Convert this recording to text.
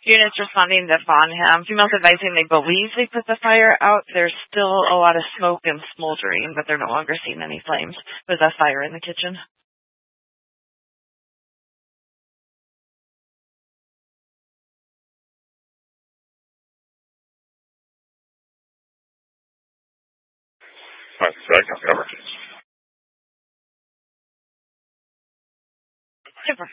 Units responding to Bonham. Females advising they believe they put the fire out. There's still a lot of smoke and smoldering, but they're no longer seeing any flames. Was that fire in the kitchen? Super.